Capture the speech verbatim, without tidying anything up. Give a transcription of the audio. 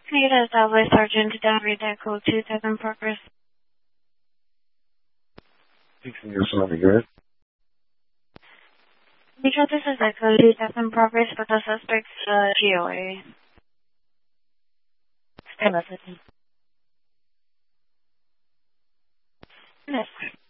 Hey, Southwest Sergeant David Echo two seven progress. Fixing your son, good. Because this is Echo two seven progress for the suspect's uh, G O A. Stay with me. Yes.